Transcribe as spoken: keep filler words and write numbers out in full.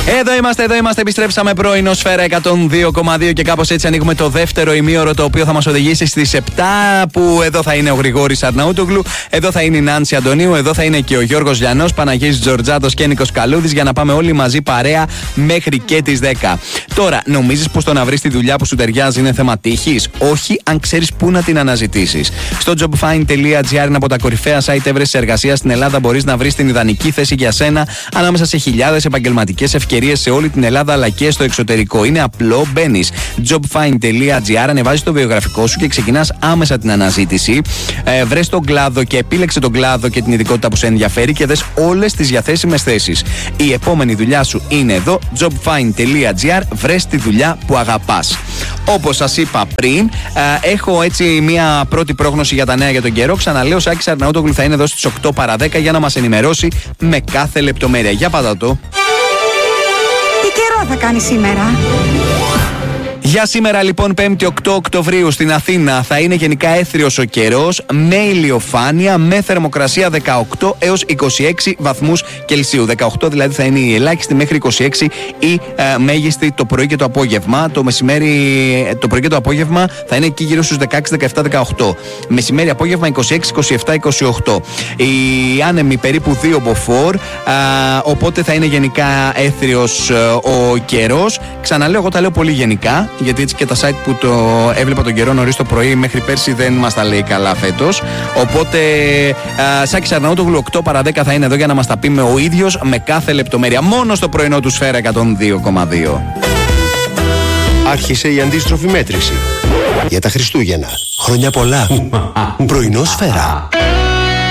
Εδώ είμαστε, εδώ είμαστε. Επιστρέψαμε πρωινό Σφαίρα εκατόν δύο κόμμα δύο και κάπως έτσι ανοίγουμε το δεύτερο ημίωρο, το οποίο θα μας οδηγήσει στις επτά. Που εδώ θα είναι ο Γρηγόρης Αρναούτογλου, εδώ θα είναι η Νάνση Αντωνίου, εδώ θα είναι και ο Γιώργος Λιανός, Παναγιώτης Τζορτζάτος και Νίκος Καλούδης, για να πάμε όλοι μαζί παρέα μέχρι και τις δέκα. Τώρα, νομίζεις πως το να βρεις τη δουλειά που σου ταιριάζει είναι θέμα τύχης? Όχι, αν ξέρεις πού να την αναζητήσεις. Στο jobfind τελεία gr είναι από τα κορυφαία site έβρεσης εργασίας στην Ελλάδα. Μπορείς να βρεις την ιδανική θέση για σένα ανάμεσα σε χιλιάδες επαγγελματικές ευκαιρίες σε όλη την Ελλάδα αλλά και στο εξωτερικό. Είναι απλό, μπαίνεις jobfind τελεία gr, ανεβάζεις το βιογραφικό σου και ξεκινάς άμεσα την αναζήτηση. Ε, βρες τον κλάδο και επίλεξε τον κλάδο και την ειδικότητα που σε ενδιαφέρει και δες όλες τις διαθέσιμες θέσεις. Η επόμενη δουλειά σου είναι εδώ, jobfind τελεία gr. Βρες τη δουλειά που αγαπάς. Όπως σας είπα πριν, ε, έχω έτσι μια πρώτη πρόγνωση για τα νέα για τον καιρό. Ξαναλέω, ο Σάκης Αρναούτογλου θα είναι εδώ στις οκτώ παρά δέκα για να μας ενημερώσει με κάθε λεπτομέρεια. Για πάτα το. Τι καιρό θα κάνει σήμερα? Για σήμερα λοιπόν, πέμπτη οκτώ Οκτωβρίου στην Αθήνα, θα είναι γενικά έθριος ο καιρός, με ηλιοφάνεια, με θερμοκρασία δεκαοκτώ έως είκοσι έξι βαθμούς Κελσίου. δεκαοκτώ δηλαδή θα είναι η ελάχιστη, μέχρι είκοσι έξι η ε, μέγιστη το πρωί και το απόγευμα. Το μεσημέρι, το πρωί και το απόγευμα θα είναι εκεί γύρω στους δεκαέξι, δεκαεπτά, δεκαοκτώ. Μεσημέρι, απόγευμα είκοσι έξι, είκοσι επτά, είκοσι οκτώ. Η άνεμη περίπου δύο μποφόρ, ε, οπότε θα είναι γενικά έθριος ε, ο καιρός. Ξαναλέω, εγώ τα λέω πολύ γενικά, γιατί έτσι και τα site που το έβλεπα τον καιρό νωρίς το πρωί μέχρι πέρσι δεν μας τα λέει καλά φέτος. Οπότε α, Σάκης Αρναούτογλου οκτώ παρά δέκα θα είναι εδώ για να μας τα πει με ο ίδιος με κάθε λεπτομέρεια. Μόνο στο πρωινό του Σφαίρα εκατόν δύο κόμμα δύο. Άρχισε η αντίστροφη μέτρηση για τα Χριστούγεννα. Χρόνια πολλά. Πρωινό Σφαίρα.